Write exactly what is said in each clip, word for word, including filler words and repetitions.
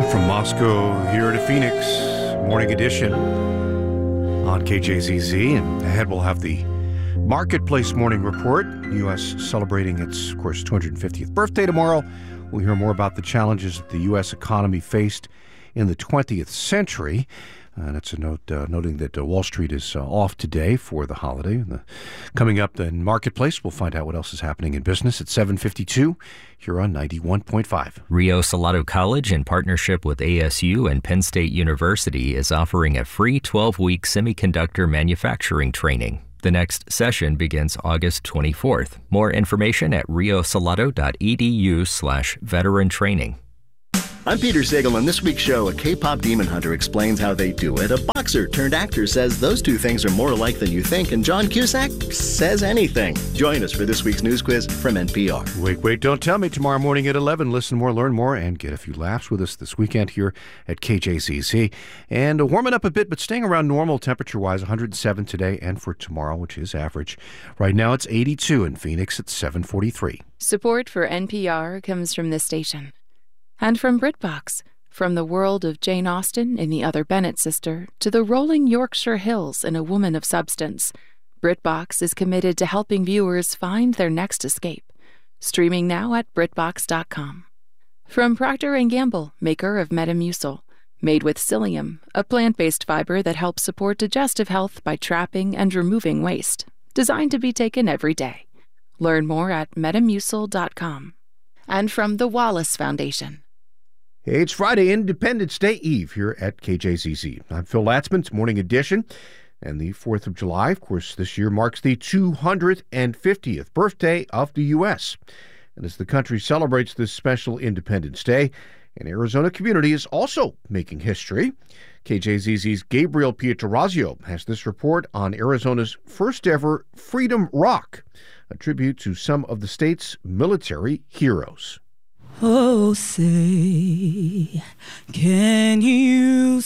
From Moscow here to Phoenix, Morning Edition on K J Z Z. And ahead we'll have the Marketplace Morning Report. U S celebrating its, of course, two hundred fiftieth birthday tomorrow. We'll hear more about the challenges that the U S economy faced in the twentieth century. And it's a note uh, noting that uh, Wall Street is uh, off today for the holiday. The, coming up in Marketplace, we'll find out what else is happening in business at seven fifty-two here on ninety-one point five. Rio Salado College, in partnership with A S U and Penn State University, is offering a free twelve-week semiconductor manufacturing training. The next session begins August twenty-fourth. More information at riosalado.edu slash veteran training. I'm Peter Sagal. On this week's show, a K-pop demon hunter explains how they do it. A boxer turned actor says those two things are more alike than you think. And John Cusack says anything. Join us for this week's news quiz from N P R. Wait, wait, don't tell me. Tomorrow morning at eleven. Listen more, learn more, and get a few laughs with us this weekend here at K J Z Z. And uh, warming up a bit, but staying around normal temperature-wise, one hundred seven today and for tomorrow, which is average. Right now it's eighty-two in Phoenix at seven forty-three. Support for N P R comes from this station. And from BritBox, from the world of Jane Austen in The Other Bennett Sister to the rolling Yorkshire Hills in A Woman of Substance, BritBox is committed to helping viewers find their next escape. Streaming now at BritBox dot com. From Procter and Gamble, maker of Metamucil, made with psyllium, a plant-based fiber that helps support digestive health by trapping and removing waste. Designed to be taken every day. Learn more at Metamucil dot com. And from the Wallace Foundation. Hey, it's Friday, Independence Day Eve here at K J Z Z. I'm Phil Latzman. It's Morning Edition. And the fourth of July, of course, this year marks the two hundred fiftieth birthday of the U S. And as the country celebrates this special Independence Day, an Arizona community is also making history. K J Z Z's Gabriel Pietrorazio has this report on Arizona's first ever Freedom Rock, a tribute to some of the state's military heroes. Oh, say, can you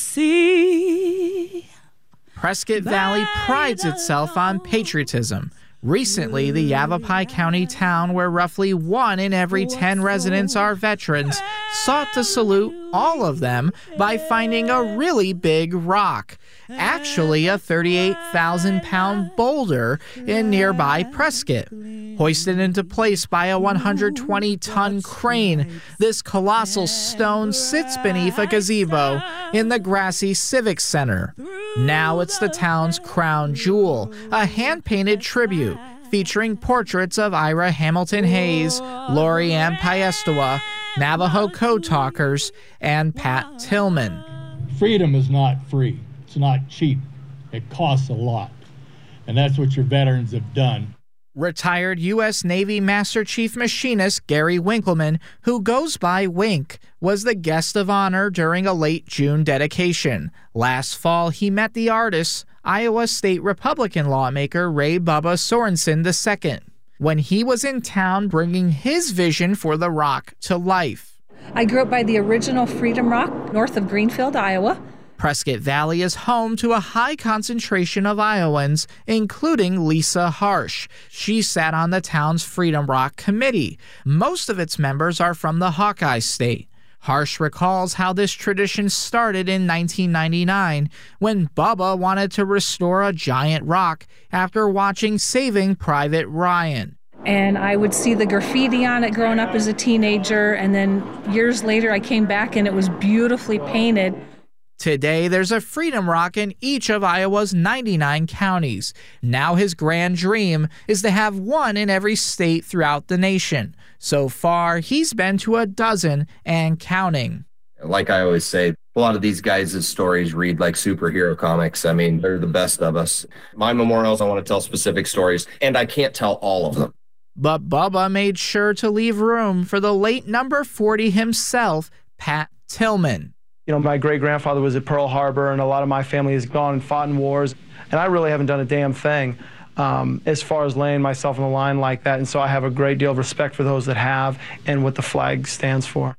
see? Prescott Valley prides itself on patriotism. Recently, the Yavapai County town, where roughly one in every ten residents are veterans, sought to salute all of them by finding a really big rock, actually a thirty-eight thousand pound boulder in nearby Prescott. Hoisted into place by a one hundred twenty ton crane, this colossal stone sits beneath a gazebo in the grassy Civic Center. Now it's the town's crown jewel, a hand-painted tribute featuring portraits of Ira Hamilton Hayes, Lori Ann Paestawa, Navajo Code Talkers, and Pat Tillman. Freedom is not free. It's not cheap. It costs a lot. And that's what your veterans have done. Retired U S Navy Master Chief Machinist Gary Winkleman, who goes by Wink, was the guest of honor during a late June dedication. Last fall, he met the artist, Iowa State Republican lawmaker Ray Bubba Sorensen the Second, when he was in town bringing his vision for the rock to life. I grew up by the original Freedom Rock north of Greenfield, Iowa. Prescott Valley is home to a high concentration of Iowans, including Lisa Harsh. She sat on the town's Freedom Rock committee. Most of its members are from the Hawkeye State. Harsh recalls how this tradition started in nineteen ninety-nine, when Bubba wanted to restore a giant rock after watching Saving Private Ryan. And I would see the graffiti on it growing up as a teenager, and then years later I came back and it was beautifully painted. Today, there's a Freedom Rock in each of Iowa's ninety-nine counties. Now his grand dream is to have one in every state throughout the nation. So far, he's been to a dozen and counting. Like I always say, a lot of these guys' stories read like superhero comics. I mean, they're the best of us. My memorials, I want to tell specific stories, and I can't tell all of them. But Bubba made sure to leave room for the late number forty himself, Pat Tillman. You know, my great-grandfather was at Pearl Harbor, and a lot of my family has gone and fought in wars, and I really haven't done a damn thing um, as far as laying myself on the line like that, and so I have a great deal of respect for those that have and what the flag stands for.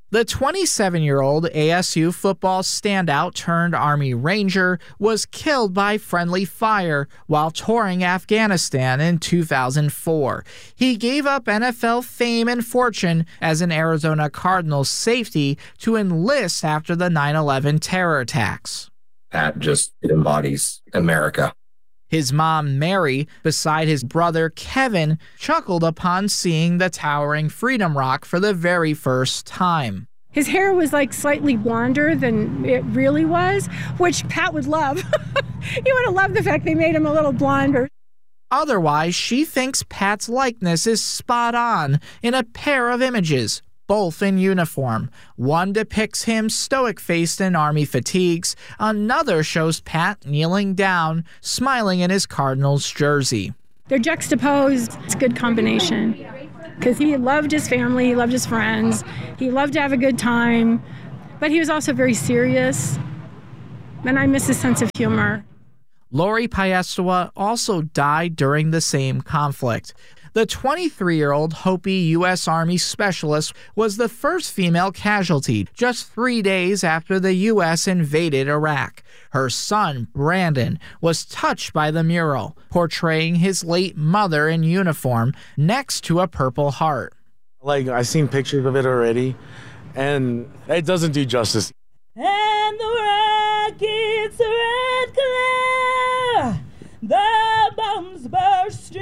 The twenty-seven-year-old A S U football standout turned Army Ranger was killed by friendly fire while touring Afghanistan in two thousand four. He gave up N F L fame and fortune as an Arizona Cardinals safety to enlist after the nine eleven terror attacks. Pat just embodies America. His mom, Mary, beside his brother, Kevin, chuckled upon seeing the towering Freedom Rock for the very first time. His hair was like slightly blonder than it really was, which Pat would love. He would have loved the fact they made him a little blonder. Otherwise, she thinks Pat's likeness is spot on in a pair of images, both in uniform. One depicts him stoic-faced in Army fatigues. Another shows Pat kneeling down, smiling in his Cardinals jersey. They're juxtaposed. It's a good combination because he loved his family, he loved his friends, he loved to have a good time, but he was also very serious, and I miss his sense of humor. Lori Piestewa also died during the same conflict. The twenty-three-year-old Hopi U S Army specialist was the first female casualty just three days after the U S invaded Iraq. Her son, Brandon, was touched by the mural, portraying his late mother in uniform next to a Purple Heart. Like, I've seen pictures of it already, and it doesn't do justice. And the rockets red glare, the bombs bursting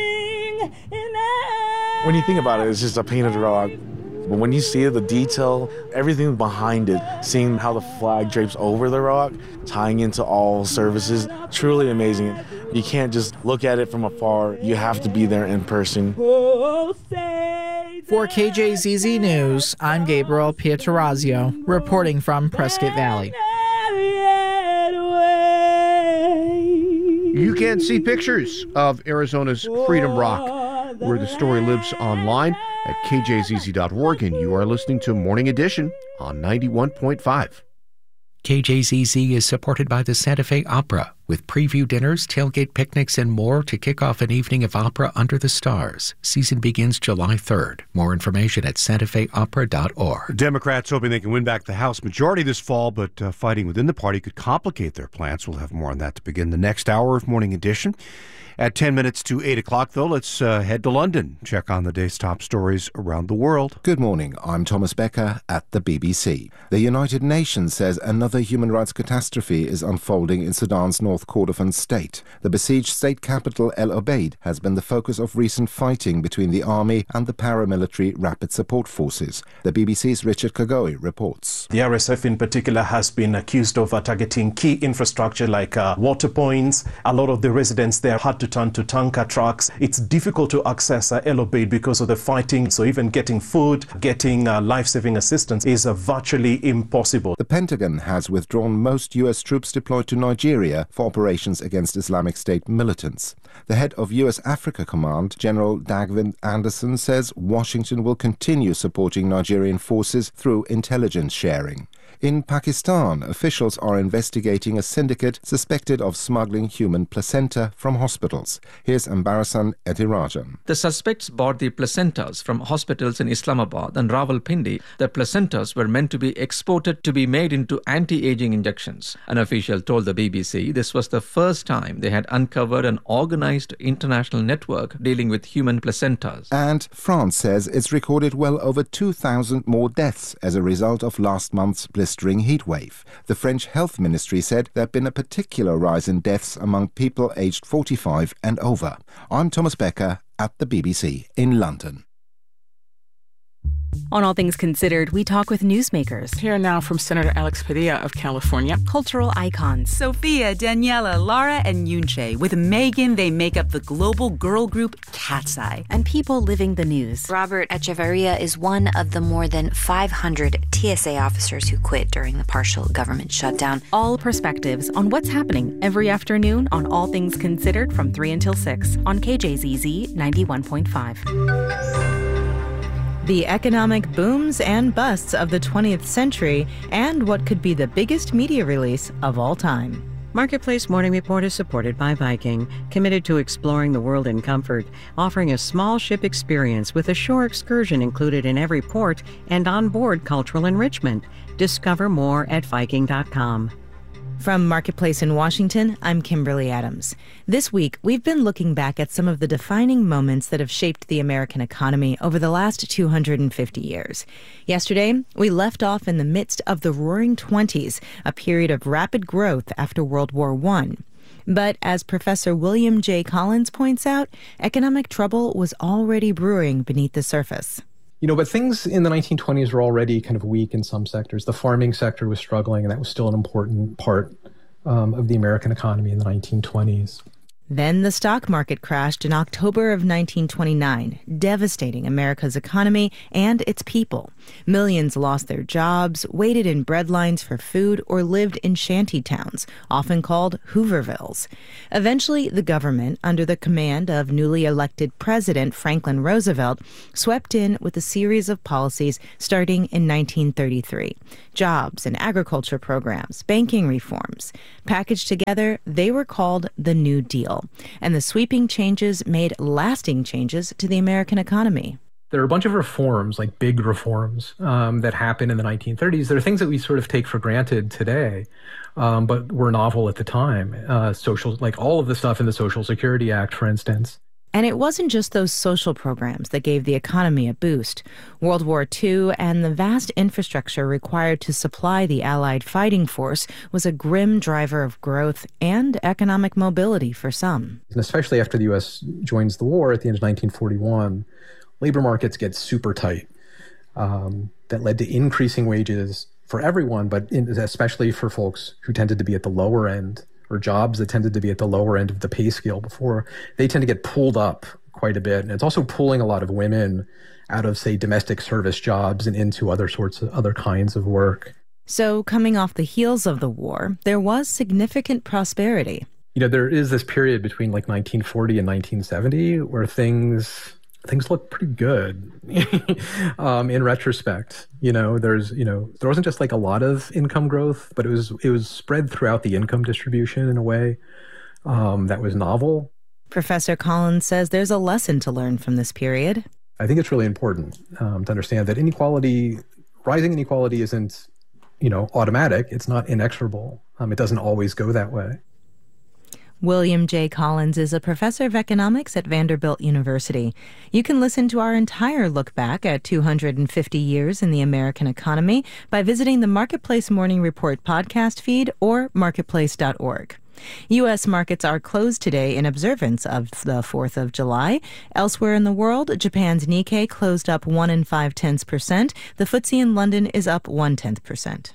in air. When you think about it, it's just a painted rock. But when you see the detail, everything behind it, seeing how the flag drapes over the rock, tying into all services, truly amazing. You can't just look at it from afar. You have to be there in person. For K J Z Z News, I'm Gabriel Pietrorazio, reporting from Prescott Valley. You can see pictures of Arizona's Freedom Rock, where the story lives online at K J Z Z dot org, and you are listening to Morning Edition on ninety-one point five. K J Z Z is supported by the Santa Fe Opera, with preview dinners, tailgate picnics, and more to kick off an evening of opera under the stars. Season begins July third. More information at santa fe opera dot org. Democrats hoping they can win back the House majority this fall, but uh, fighting within the party could complicate their plans. We'll have more on that to begin the next hour of Morning Edition. At ten minutes to eight o'clock, though, let's uh, head to London, check on the day's top stories around the world. Good morning. I'm Thomas Becker at the B B C. The United Nations says another human rights catastrophe is unfolding in Sudan's North Kordofan state. The besieged state capital El Obeid has been the focus of recent fighting between the army and the paramilitary Rapid Support Forces. The B B C's Richard Kagoi reports. The R S F in particular has been accused of uh, targeting key infrastructure like uh, water points. A lot of the residents there had to turn to tanker trucks. It's difficult to access uh, El Obeid because of the fighting, so even getting food, getting uh, life-saving assistance is uh, virtually impossible. The Pentagon has withdrawn most U S troops deployed to Nigeria for operations against Islamic State militants. The head of U S Africa Command, General Dagvin Anderson, says Washington will continue supporting Nigerian forces through intelligence sharing. In Pakistan, officials are investigating a syndicate suspected of smuggling human placenta from hospitals. Here's Ambarasan Etirajan. The suspects bought the placentas from hospitals in Islamabad and Rawalpindi. The placentas were meant to be exported to be made into anti-aging injections. An official told the B B C this was the first time they had uncovered an organized international network dealing with human placentas. And France says it's recorded well over two thousand more deaths as a result of last month's blistering heat wave. The French Health Ministry said there had been a particular rise in deaths among people aged forty-five and over. I'm Thomas Becker at the B B C in London. On All Things Considered, we talk with newsmakers. Here now from Senator Alex Padilla of California. Cultural icons. Sophia, Daniela, Lara, and Yunche. With Megan, they make up the global girl group Cat's Eye. And people living the news. Robert Echeverria is one of the more than five hundred T S A officers who quit during the partial government shutdown. All perspectives on what's happening every afternoon on All Things Considered from three until six on K J Z Z ninety-one point five. The economic booms and busts of the twentieth century and what could be the biggest media release of all time. Marketplace Morning Report is supported by Viking, committed to exploring the world in comfort, offering a small ship experience with a shore excursion included in every port and onboard cultural enrichment. Discover more at Viking dot com. From Marketplace in Washington, I'm Kimberly Adams. This week, we've been looking back at some of the defining moments that have shaped the American economy over the last two hundred fifty years. Yesterday, we left off in the midst of the Roaring Twenties, a period of rapid growth after World War One. But as Professor William J. Collins points out, economic trouble was already brewing beneath the surface. You know, but things in the nineteen twenties were already kind of weak in some sectors. The farming sector was struggling, and that was still an important part um, of the American economy in the nineteen twenties. Then the stock market crashed in October of nineteen twenty-nine, devastating America's economy and its people. Millions lost their jobs, waited in bread lines for food, or lived in shanty towns, often called Hoovervilles. Eventually, the government, under the command of newly elected President Franklin Roosevelt, swept in with a series of policies starting in nineteen thirty-three. Jobs and agriculture programs, banking reforms. Packaged together, they were called the New Deal. And the sweeping changes made lasting changes to the American economy. There are a bunch of reforms, like big reforms, um, that happened in the nineteen thirties. There are things that we sort of take for granted today, um, but were novel at the time. Uh, social, like all of the stuff in the Social Security Act, for instance. And it wasn't just those social programs that gave the economy a boost. World War Two and the vast infrastructure required to supply the Allied fighting force was a grim driver of growth and economic mobility for some. And especially after the U S joins the war at the end of nineteen forty-one, labor markets get super tight. Um, that led to increasing wages for everyone, but in, especially for folks who tended to be at the lower end, or jobs that tended to be at the lower end of the pay scale before. They tend to get pulled up quite a bit. And it's also pulling a lot of women out of, say, domestic service jobs and into other sorts of other kinds of work. So coming off the heels of the war, there was significant prosperity. You know, there is this period between like nineteen forty and nineteen seventy where things things look pretty good um, in retrospect. You know, there's, you know, there wasn't just like a lot of income growth, but it was it was spread throughout the income distribution in a way um, that was novel. Professor Collins says there's a lesson to learn from this period. I think it's really important um, to understand that inequality, rising inequality isn't, you know, automatic. It's not inexorable. Um, it doesn't always go that way. William J. Collins is a professor of economics at Vanderbilt University. You can listen to our entire look back at two hundred fifty years in the American economy by visiting the Marketplace Morning Report podcast feed or marketplace dot org. U S markets are closed today in observance of the fourth of July. Elsewhere in the world, Japan's Nikkei closed up one and five tenths percent. The F T S E in London is up one tenth percent.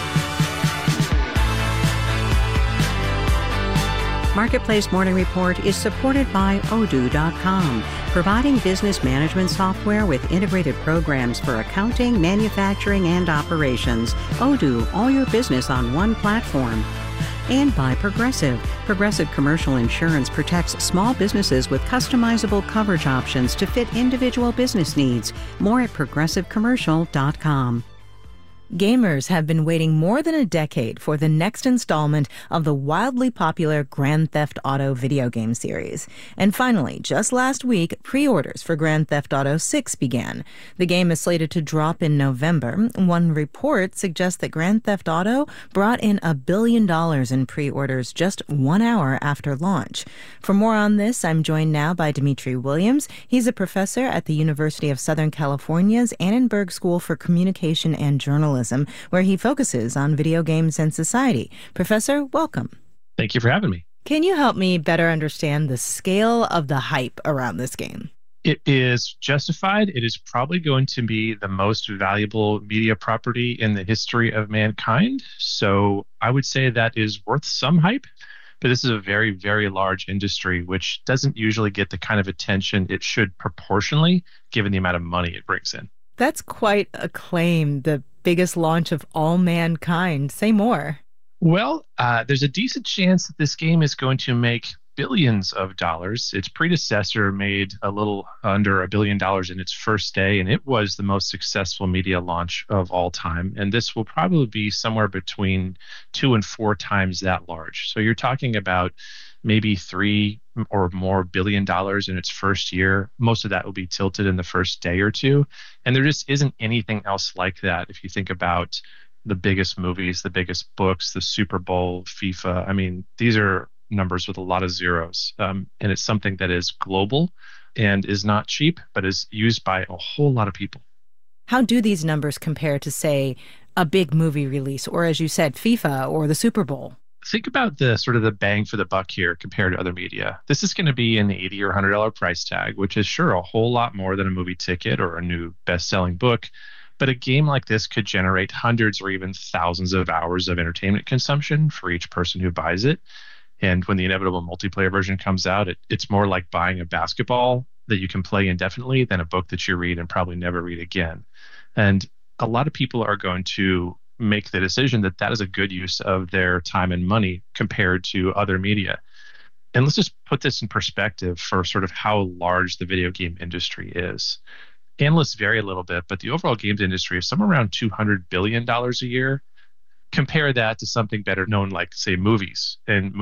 Marketplace Morning Report is supported by Odoo dot com, providing business management software with integrated programs for accounting, manufacturing, and operations. Odoo, all your business on one platform. And by Progressive. Progressive Commercial Insurance protects small businesses with customizable coverage options to fit individual business needs. More at progressive commercial dot com. Gamers have been waiting more than a decade for the next installment of the wildly popular Grand Theft Auto video game series. And finally, just last week, pre-orders for Grand Theft Auto six began. The game is slated to drop in November. One report suggests that Grand Theft Auto brought in a billion dollars in pre-orders just one hour after launch. For more on this, I'm joined now by Dimitri Williams. He's a professor at the University of Southern California's Annenberg School for Communication and Journalism, where he focuses on video games and society. Professor, welcome. Thank you for having me. Can you help me better understand the scale of the hype around this game? It is justified. It is probably going to be the most valuable media property in the history of mankind. So I would say that is worth some hype. But this is a very, very large industry, which doesn't usually get the kind of attention it should proportionally, given the amount of money it brings in. That's quite a claim, the biggest launch of all mankind. Say more. Well, uh, there's a decent chance that this game is going to make billions of dollars. Its predecessor made a little under a billion dollars in its first day, and it was the most successful media launch of all time. And this will probably be somewhere between two and four times that large. So you're talking about maybe three or more billion dollars in its first year. Most of that will be tilted in the first day or two. And there just isn't anything else like that. If you think about the biggest movies, the biggest books, the Super Bowl, FIFA, I mean, these are numbers with a lot of zeros. Um, and it's something that is global and is not cheap, but is used by a whole lot of people. How do these numbers compare to, say, a big movie release, or as you said, FIFA or the Super Bowl? Think about the sort of the bang for the buck here compared to other media. This is going to be an eighty dollars or one hundred dollars price tag, which is sure a whole lot more than a movie ticket or a new best-selling book. But a game like this could generate hundreds or even thousands of hours of entertainment consumption for each person who buys it. And when the inevitable multiplayer version comes out, it, it's more like buying a basketball that you can play indefinitely than a book that you read and probably never read again. And a lot of people are going to make the decision that that is a good use of their time and money compared to other media. And let's just put this in perspective for sort of how large the video game industry is. Analysts vary a little bit, but the overall games industry is somewhere around two hundred billion dollars a year. Compare that to something better known like, say, movies. And